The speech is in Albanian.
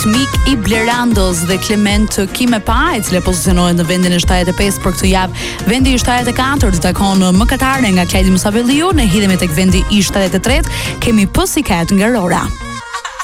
Mik i Blerandos dhe Clement Kimepa, e cila pozicionohet në vendin e 75 për këtë javë. Vendi i 74 do takon mëkatare nga Klajdi Musavelliu, ne hidhemi tek vendi i 73, kemi Pussycat nga Rora.